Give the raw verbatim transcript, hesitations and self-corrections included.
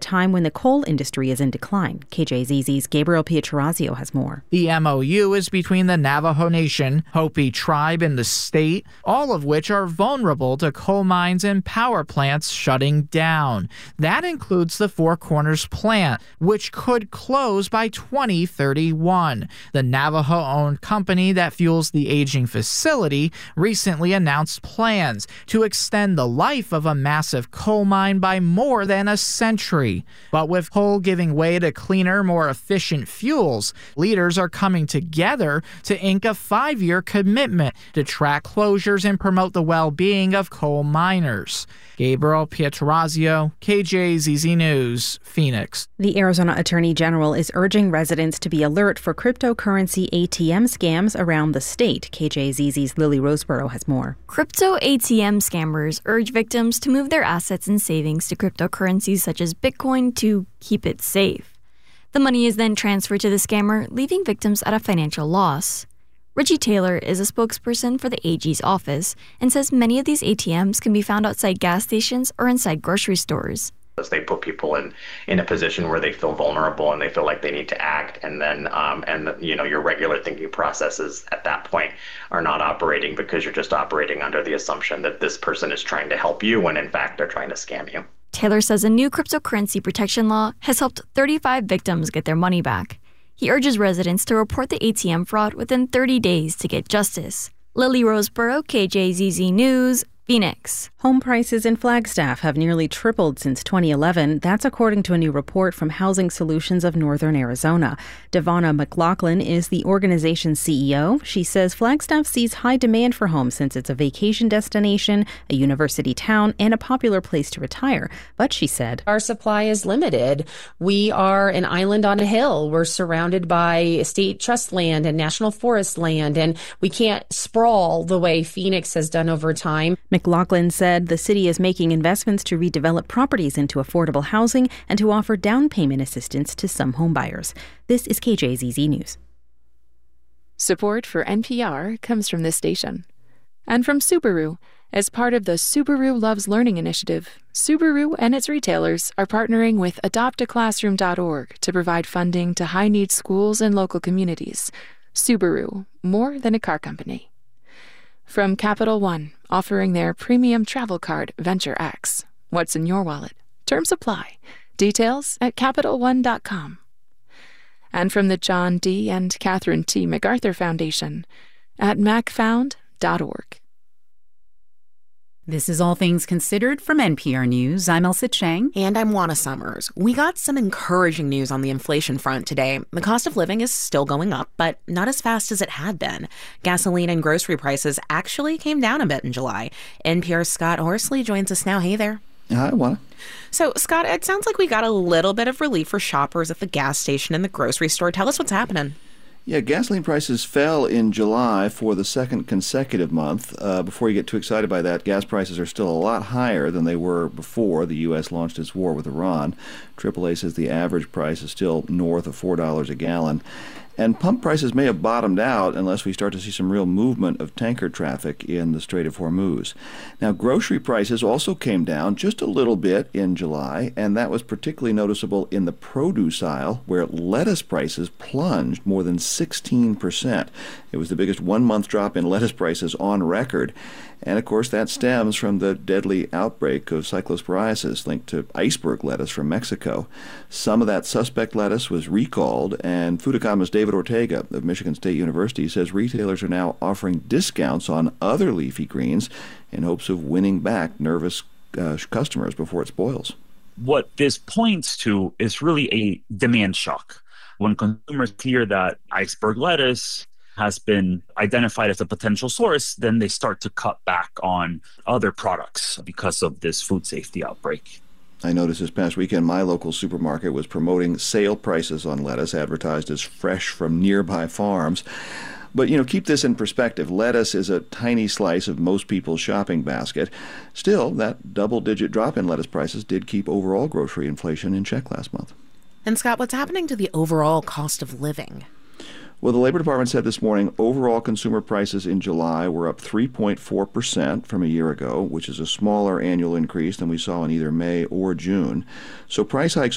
time when the coal industry is in decline. K J Z Z's Gabriel Pietrorazio has more. The M O U is between the Navajo Nation, Hopi tribe, and the state, all of which are vulnerable to coal mines and power plants shutting down. That includes the Four Corners plant, which could close by twenty thirty-one. The Navajo-owned company that fuels the aging facility recently announced plans to extend the life of a massive coal mine by more than a century. But with coal giving way to cleaner, more efficient fuels, leaders are coming together to ink a five-year commitment to track closures and promote the well-being of coal miners. Gabriel Pietrorazio, K J Z Z News, Phoenix. The Arizona Attorney General is urging residents to be alert for cryptocurrency A T M scams around the state. K J Z Z's Lily Roseborough has more. Crypto A T M scammers urge victims to move their assets and savings to cryptocurrencies such as Bitcoin to keep it safe. The money is then transferred to the scammer, leaving victims at a financial loss. Richie Taylor is a spokesperson for the A G's office and says many of these A T Ms can be found outside gas stations or inside grocery stores. They put people in, in a position where they feel vulnerable and they feel like they need to act, and then um, and you know your regular thinking processes at that point are not operating because you're just operating under the assumption that this person is trying to help you when in fact they're trying to scam you. Taylor says a new cryptocurrency protection law has helped thirty-five victims get their money back. He urges residents to report the A T M fraud within thirty days to get justice. Lily Roseborough, K J Z Z News, Phoenix. Home prices in Flagstaff have nearly tripled since twenty eleven. That's according to a new report from Housing Solutions of Northern Arizona. Devonna McLaughlin is the organization's C E O. She says Flagstaff sees high demand for homes since it's a vacation destination, a university town, and a popular place to retire. But she said, our supply is limited. We are an island on a hill. We're surrounded by state trust land and national forest land, and we can't sprawl the way Phoenix has done over time. McLaughlin said the city is making investments to redevelop properties into affordable housing and to offer down payment assistance to some homebuyers. This is K J Z Z News. Support for N P R comes from this station. And from Subaru. As part of the Subaru Loves Learning initiative, Subaru and its retailers are partnering with adopt a classroom dot org to provide funding to high-need schools and local communities. Subaru, more than a car company. From Capital One, offering their premium travel card, Venture X. What's in your wallet? Terms apply. Details at Capital One dot com. And from the John D. and Catherine T. MacArthur Foundation at mac found dot org. This is All Things Considered from N P R News. I'm Elsa Chang. And I'm Juana Summers. We got some encouraging news on the inflation front today. The cost of living is still going up, but not as fast as it had been. Gasoline and grocery prices actually came down a bit in July. N P R's Scott Horsley joins us now. Hey there. Hi, Juana. So, Scott, it sounds like we got a little bit of relief for shoppers at the gas station and the grocery store. Tell us what's happening. Yeah, gasoline prices fell in July for the second consecutive month. Uh, before you get too excited by that, gas prices are still a lot higher than they were before the U S launched its war with Iran. triple A says the average price is still north of four dollars a gallon. And pump prices may have bottomed out unless we start to see some real movement of tanker traffic in the Strait of Hormuz. Now, grocery prices also came down just a little bit in July, and that was particularly noticeable in the produce aisle, where lettuce prices plunged more than sixteen percent. It was the biggest one-month drop in lettuce prices on record. And, of course, that stems from the deadly outbreak of cyclosporiasis linked to iceberg lettuce from Mexico. Some of that suspect lettuce was recalled, and Food Economist David Ortega of Michigan State University says retailers are now offering discounts on other leafy greens in hopes of winning back nervous uh, customers before it spoils. What this points to is really a demand shock. When consumers hear that iceberg lettuce has been identified as a potential source, then they start to cut back on other products because of this food safety outbreak. I noticed this past weekend my local supermarket was promoting sale prices on lettuce advertised as fresh from nearby farms. But, you know, keep this in perspective. Lettuce is a tiny slice of most people's shopping basket. Still, that double-digit drop in lettuce prices did keep overall grocery inflation in check last month. And, Scott, what's happening to the overall cost of living? Well, the Labor Department said this morning overall consumer prices in July were up three point four percent from a year ago, which is a smaller annual increase than we saw in either May or June. So price hikes